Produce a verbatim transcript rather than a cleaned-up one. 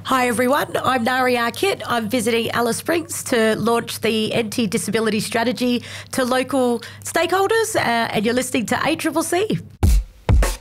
Hi everyone, I'm Nari Arkit. I'm visiting Alice Springs to launch the anti-disability strategy to local stakeholders uh, and you're listening to A C C C.